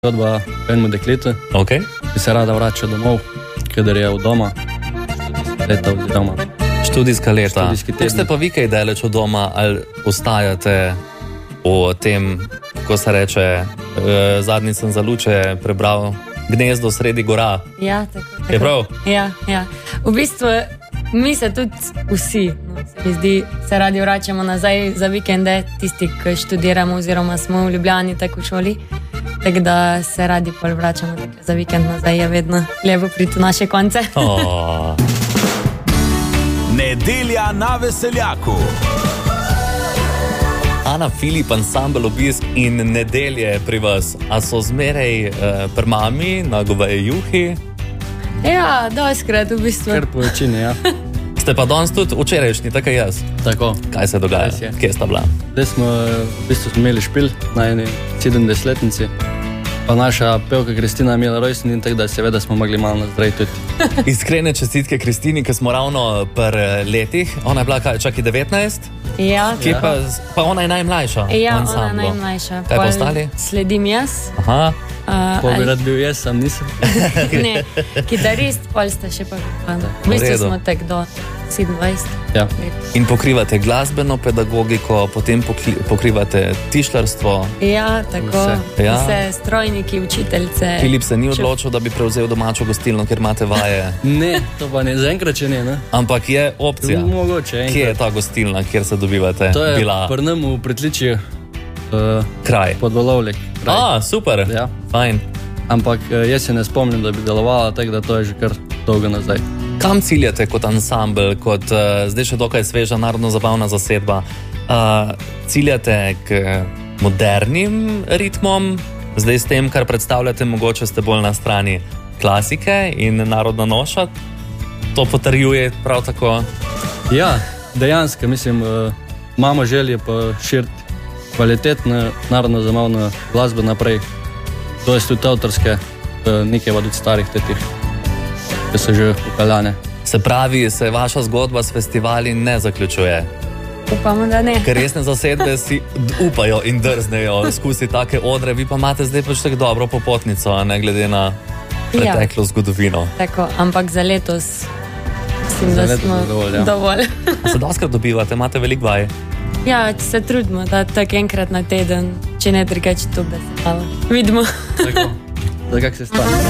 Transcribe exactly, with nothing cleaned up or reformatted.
zgodba enemu dekletu, Okay. ki se rada vrača domov, kadar je v doma, leta oziroma Študijska leta. Študijski tedni. Kako ste pa vi kaj daleč od doma, ali ostajate v tem, kako se reče, eh, zadnji sem za luče prebral, Gnezdo sredi gora. Ja, tako, tako. Je prav? Ja, ja. V bistvu mi se tudi vsi, no, se mi zdi, se radi vračamo nazaj za vikende, tisti, ki študiramo oziroma smo v Ljubljani, tako v šoli. Tako da se radi pol vračamo za vikend nazaj, je vedno lepo priti v naše konce. Oh. Nedelja na Veseljaku. Ana, Filip, ansambel Obisk in nedelje pri vas. A so zmeraj uh, pri mami na goveji juhi? Ja, doskrat v bistvu. kar po večini, ja. Ste pa danes tudi včerajšnji, tako jaz. Tako. Kaj se dogaja? Res je. Kje sta bila? Zdaj smo v bistvu imeli špil na eni sedemdesetletnici, pa naša pevka Kristina je imela rojstni in tako da seveda smo mogli malo nazdraj tudi. Iskrene čestitke Kristini, ki smo ravno pri letih. Ona je bila kaj, čaki devetnajst? Ja, Kje tako. pa, pa ona je najmlajša v Ja, ona je ansamblu. najmlajša. Kaj pa Pol ostali? Sledim jaz. Aha. Uh, Po bi rad bil jaz, sam nisem. Ne, kitarist, pol ste še pa župan. V V bistvu redu. smo tek do sedemindvajset Ja. let. In pokrivate glasbeno pedagogiko, potem pokli, pokrivate tišlarstvo. Ja, tako. Vse. Ja. Vse strojniki, učiteljce. Filip se ni Če- odločil, da bi prevzel domačo gostilno, ker imate vaje. Ne, to pa ne, zaenkrat še ne, ne? Ampak je opcija. Mogoče enkrat. Kje je ta gostilna, kjer se dobivate? To je Bila pri nam v Pritličju, uh, kraj. pod Valovlik. A, super. Ja. Fajn. Ampak uh, jaz se ne spomnim, da bi delovala, tako da to je že kar dolgo nazaj. Kam ciljate kot ansambel, kot uh, zdaj še dokaj sveža narodno-zabavna zasedba? Uh, ciljate k modernim ritmom, zdaj s tem, kar predstavljate, mogoče ste bolj na strani klasike in narodna noša? To potrjuje prav tako. Ja, dejansko, mislim, uh, imamo želje pa širiti kvalitetno narodno-zabavno glasbo naprej. To je tudi avtorske, uh, nekaj pa tudi starih tetih, ki so že upeljane. Se pravi, se vaša zgodba s festivali ne zaključuje, Upamo, da ne. ker resne zasedbe si d- upajo in drznejo skusi take odre, vi pa imate zdaj pač tako dobro popotnico, a ne glede na preteklo zgodovino. Tako, ampak za letos mislim, Za da letos smo je dovolj, ja. dovolj. Se doskrat dobivate, imate veliko vaj. Ja, se trudimo, da tako enkrat na teden, če ne drugače to, da se malo vidimo. Tako, da kak se stane.